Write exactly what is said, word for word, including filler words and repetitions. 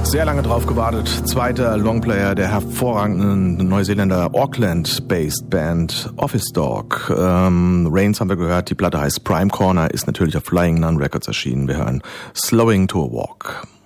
Sehr lange drauf gewartet. Zweiter Longplayer der hervorragenden Neuseeländer Auckland-based Band Office Dog. Ähm, Rains haben wir gehört, die Platte heißt Prime Corner, ist natürlich auf Flying Nun Records erschienen. Wir hören Slowing to a Walk.